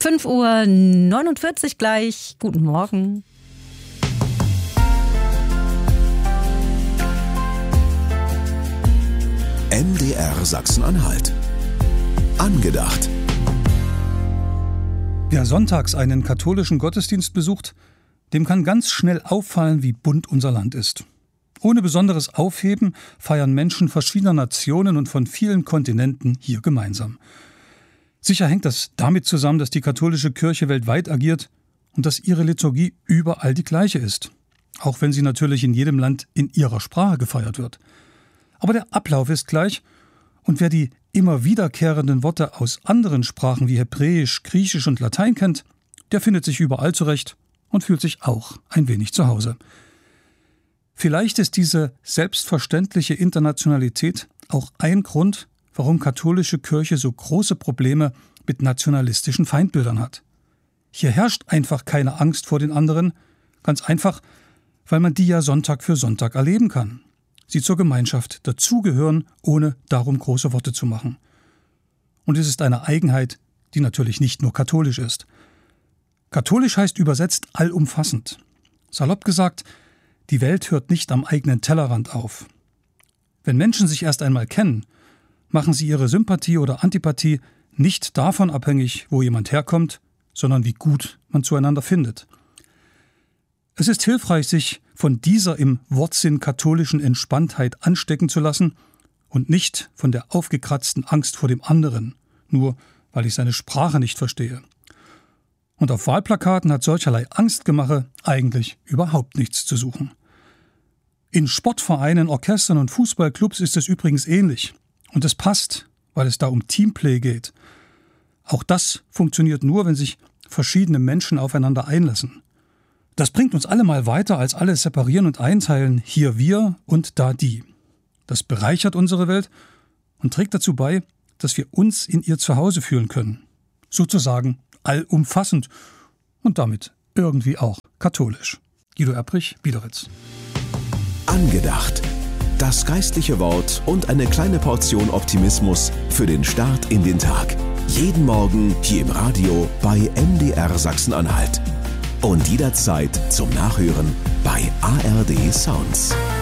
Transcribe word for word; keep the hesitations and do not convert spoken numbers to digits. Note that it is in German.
fünf Uhr neunundvierzig gleich. Guten Morgen. M D R Sachsen-Anhalt. Angedacht. Wer sonntags einen katholischen Gottesdienst besucht, dem kann ganz schnell auffallen, wie bunt unser Land ist. Ohne besonderes Aufheben feiern Menschen verschiedener Nationen und von vielen Kontinenten hier gemeinsam. Sicher hängt das damit zusammen, dass die katholische Kirche weltweit agiert und dass ihre Liturgie überall die gleiche ist, auch wenn sie natürlich in jedem Land in ihrer Sprache gefeiert wird. Aber der Ablauf ist gleich, und wer die immer wiederkehrenden Worte aus anderen Sprachen wie Hebräisch, Griechisch und Latein kennt, der findet sich überall zurecht und fühlt sich auch ein wenig zu Hause. Vielleicht ist diese selbstverständliche Internationalität auch ein Grund, warum katholische Kirche so große Probleme mit nationalistischen Feindbildern hat. Hier herrscht einfach keine Angst vor den anderen, ganz einfach, weil man die ja Sonntag für Sonntag erleben kann. Sie zur Gemeinschaft dazugehören, ohne darum große Worte zu machen. Und es ist eine Eigenheit, die natürlich nicht nur katholisch ist. Katholisch heißt übersetzt allumfassend. Salopp gesagt, die Welt hört nicht am eigenen Tellerrand auf. Wenn Menschen sich erst einmal kennen, machen sie ihre Sympathie oder Antipathie nicht davon abhängig, wo jemand herkommt, sondern wie gut man zueinander findet. Es ist hilfreich, sich von dieser im Wortsinn katholischen Entspanntheit anstecken zu lassen und nicht von der aufgekratzten Angst vor dem anderen, nur weil ich seine Sprache nicht verstehe. Und auf Wahlplakaten hat solcherlei Angstgemache eigentlich überhaupt nichts zu suchen. In Sportvereinen, Orchestern und Fußballclubs ist es übrigens ähnlich. Und es passt, weil es da um Teamplay geht. Auch das funktioniert nur, wenn sich verschiedene Menschen aufeinander einlassen. Das bringt uns alle mal weiter als alles separieren und einteilen, hier wir und da die. Das bereichert unsere Welt und trägt dazu bei, dass wir uns in ihr zu Hause fühlen können. Sozusagen allumfassend und damit irgendwie auch katholisch. Guido Erbrich, Biederitz. Angedacht. Das geistliche Wort und eine kleine Portion Optimismus für den Start in den Tag. Jeden Morgen hier im Radio bei M D R Sachsen-Anhalt. Und jederzeit zum Nachhören bei A R D Sounds.